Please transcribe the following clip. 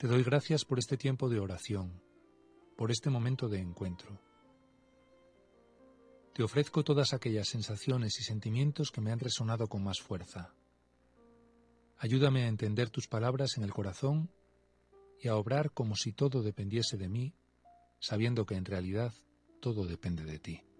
Te doy gracias por este tiempo de oración, por este momento de encuentro. Te ofrezco todas aquellas sensaciones y sentimientos que me han resonado con más fuerza. Ayúdame a entender tus palabras en el corazón y a obrar como si todo dependiese de mí, sabiendo que en realidad todo depende de ti.